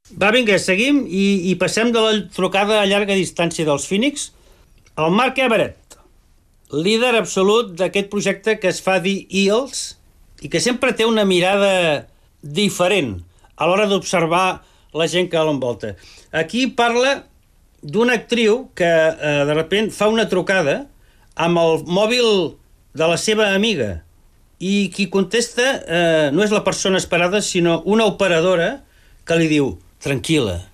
Va, vinga, seguim i passem de la trucada a llarga distància dels Phoenix al Mark Everett, líder absolut d'aquest projecte que es fa dir EELS i que sempre té una mirada diferent a l'hora d'observar la gent que l'envolta. Aquí parla d'una actriu que de repent fa una trucada amb el mòbil de la seva amiga i qui contesta no és la persona esperada sinó una operadora que li diu: tranquil·la,